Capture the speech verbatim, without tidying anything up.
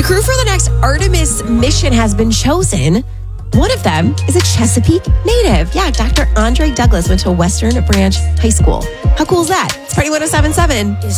crew for the next Artemis mission has been chosen. One of them is a Chesapeake native. Yeah, Doctor Andre Douglas went to Western Branch High School. How cool is that? It's Party one oh seven point seven.